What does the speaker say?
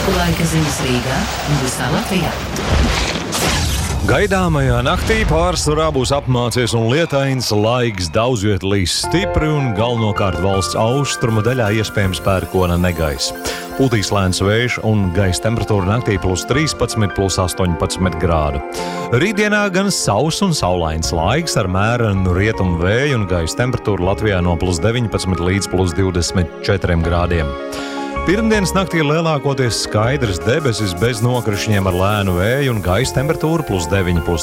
Laika ziņas Rīgā un visā Latvijā. Gaidāmajā naktī pārsvarā būs apmācies un lietains laiks, daudz viet līs stipri un galvenokārt valsts austrumu daļā iespējams pērkona negaisa. Pūtīs lēns vējš un gaisa temperatūra naktī +13, +18 grādu. Rītdienā gan sauss un saulains laiks ar mērenu rietumu vēju un gaisa temperatūra Latvijā no +19 līdz +24 grādiem. Pirmdienas naktī lielākoties skaidrs debesis bez nokrišņiem ar lēnu vēju un gaisa temperatūra +9,